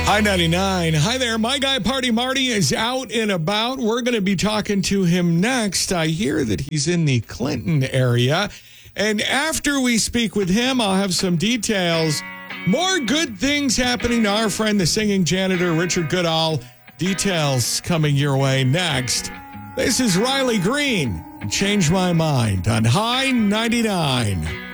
Hi, 99. Hi there. My guy, Party Marty, is out and about. We're going to be talking to him next. I hear that he's in the Clinton area. And after we speak with him, I'll have some details. More good things happening to our friend, the singing janitor, Richard Goodall. Details coming your way next. This is Riley Green. Change My Mind on High 99.